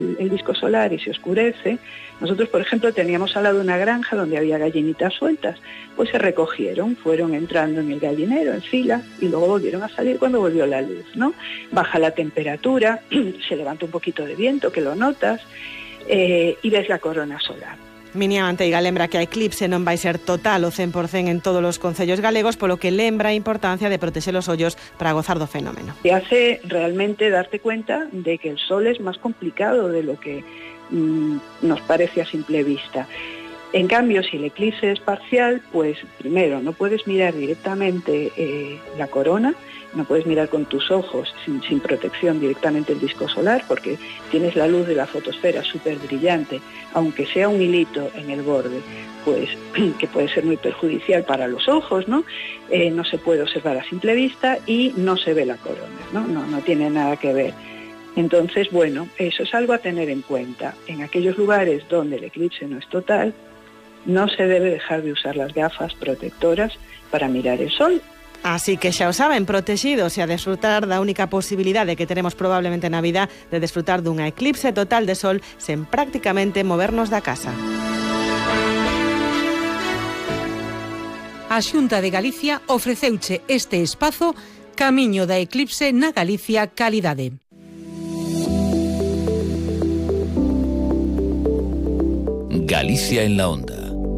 el disco solar y se oscurece. Nosotros, por ejemplo, teníamos al lado una granja donde había gallinitas sueltas, pues se recogieron, fueron entrando en el gallinero en fila y luego volvieron a salir cuando volvió la luz, ¿no? Baja la temperatura, se levanta un poquito de viento, que lo notas, y ves la corona solar. Minia Manteiga lembra que a eclipse non vai ser total o 100% en todos os concellos galegos, polo que lembra a importancia de protexer os ollos para gozar do fenómeno. Te hace realmente darte cuenta de que el sol es más complicado de lo que nos parece a simple vista. En cambio, si el eclipse es parcial, pues primero no puedes mirar directamente la corona, no puedes mirar con tus ojos sin protección directamente el disco solar, porque tienes la luz de la fotosfera súper brillante, aunque sea un hilito en el borde, pues que puede ser muy perjudicial para los ojos, ¿no? No se puede observar a simple vista y no se ve la corona, ¿no? No tiene nada que ver. Entonces, bueno, eso es algo a tener en cuenta. En aquellos lugares donde el eclipse no es total, no se debe dejar de usar las gafas protectoras para mirar el sol. Así que xa o saben, protegidos e a desfrutar da única posibilidade que teremos probablemente na vida de desfrutar dunha eclipse total de sol sen prácticamente movernos da casa. A Xunta de Galicia ofreceuche este espazo Camiño da eclipse na Galicia Calidade. Galicia en la onda.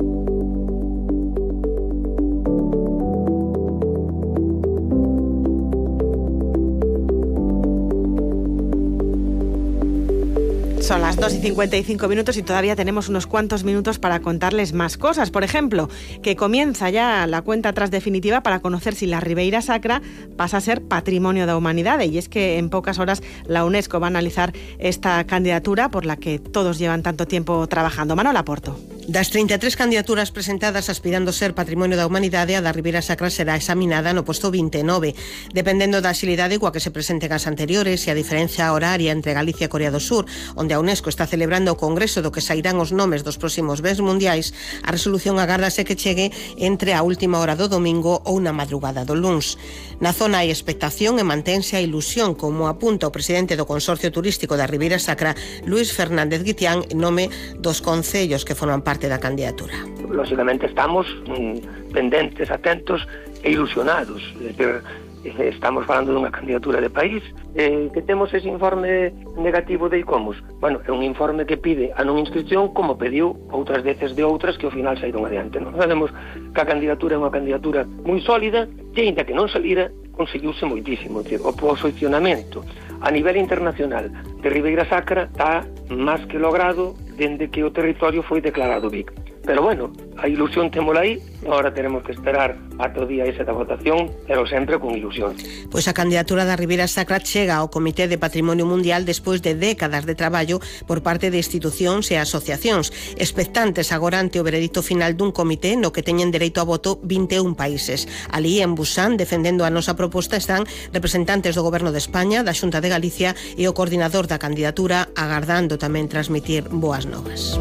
Son las 2:55 y todavía tenemos unos cuantos minutos para contarles más cosas. Por ejemplo, que comienza ya la cuenta atrás definitiva para conocer si la Ribeira Sacra pasa a ser Patrimonio da Humanidade. Y es que en pocas horas la UNESCO va a analizar esta candidatura por la que todos llevan tanto tiempo trabajando. Manuel Aporto. Das 33 candidaturas presentadas aspirando ser Patrimonio da Humanidade, a da Ribeira Sacra será examinada no posto 29. Dependendo da axilidade coa que se presenten as anteriores e a diferencia horaria entre Galicia e Corea do Sur, onde a UNESCO está celebrando o congreso do que sairán os nomes dos próximos bens mundiais, a resolución agárdase que chegue entre a última hora do domingo ou na madrugada do luns. Na zona hai expectación e mantense a ilusión, como apunta o presidente do Consorcio Turístico da Ribeira Sacra, Luís Fernández Guitián, en nome dos concellos que forman parte da candidatura. Lógicamente estamos pendentes, atentos e ilusionados. É dicir, estamos falando dunha candidatura de país. Que temos ese informe negativo de ICOMOS? Bueno, é un informe que pide a non inscripción, como pediu outras veces de outras que ao final saíron adiante. Non sabemos que a candidatura é unha candidatura moi sólida, e ainda que non salira, conseguiuse moitísimo. O posicionamento a nivel internacional de Ribeira Sacra está máis que logrado dende que o territorio foi declarado BIC. Pero bueno, a ilusión témola aí, agora teremos que esperar ata o día ese da votación, pero sempre con ilusión. Pois a candidatura da Ribeira Sacra chega ao Comité de Patrimonio Mundial despois de décadas de traballo por parte de institucións e asociacións, expectantes agora ante o veredicto final dun comité no que teñen dereito a voto 21 países. Alí, en Busan, defendendo a nosa proposta, están representantes do Goberno de España, da Xunta de Galicia e o coordinador da candidatura, agardando tamén transmitir boas novas.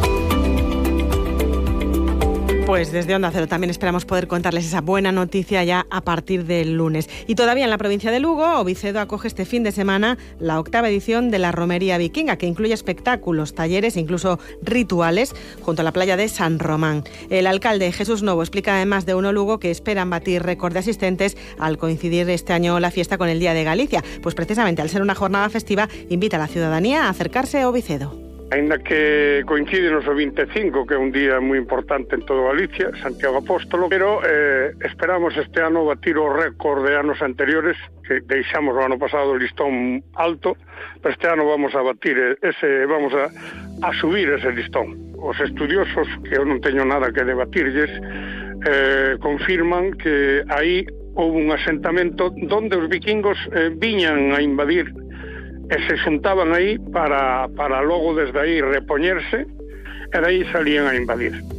Pues desde Onda Cero también esperamos poder contarles esa buena noticia ya a partir del lunes. Y todavía en la provincia de Lugo, Ovicedo acoge este fin de semana la 8ª edición de la Romería Vikinga, que incluye espectáculos, talleres e incluso rituales junto a la playa de San Román. El alcalde Jesús Novo explica además de Uno Lugo que esperan batir récord de asistentes al coincidir este año la fiesta con el Día de Galicia. Pues precisamente al ser una jornada festiva invita a la ciudadanía a acercarse a Ovicedo. Ainda que coincide no 25, que é un día moi importante en todo Galicia, Santiago Apóstolo, pero esperamos este ano batir o récord de anos anteriores, que deixamos o ano pasado o listón alto, pero este ano vamos a batir vamos a subir ese listón. Os estudiosos, que eu non teño nada que debatirlles, confirman que aí houve un asentamento donde os vikingos viñan a invadir e se xuntaban aí para logo desde aí repoñerse e daí salían a invadir.